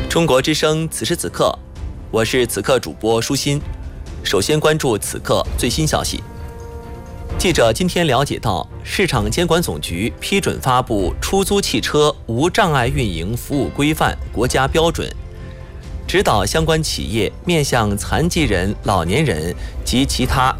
中国之声，此时此刻，我是此刻主播舒心。首先关注此刻最新消息。记者今天了解到，市场监管总局批准发布《出租汽车无障碍运营服务规范》国家标准，指导相关企业面向残疾人、老年人及其他